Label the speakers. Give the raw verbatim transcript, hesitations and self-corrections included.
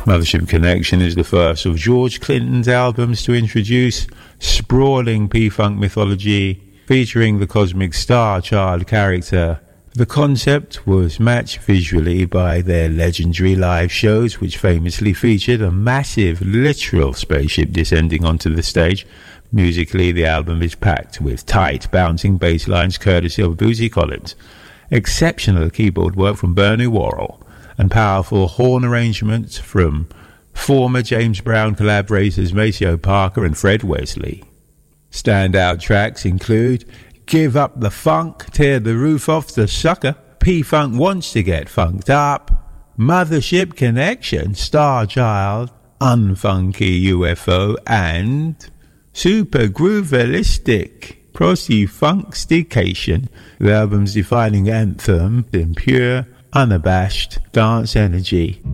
Speaker 1: Mothership Connection is the first of George Clinton's albums to introduce sprawling P-Funk mythology featuring the cosmic star child character. The concept was matched visually by their legendary live shows, which famously featured a massive literal spaceship descending onto the stage. Musically, the album is packed with tight, bouncing bass lines courtesy of Bootsy Collins, exceptional keyboard work from Bernie Worrell, and powerful horn arrangements from former James Brown collaborators Maceo Parker and Fred Wesley. Standout tracks include Give Up the Funk, Tear the Roof Off the Sucker, P-Funk Wants to Get Funked Up, Mothership Connection, Star Child, Unfunky U F O, and Super Groovelistic, Prosy-Funkstication, the album's defining anthem in pure, unabashed dance energy.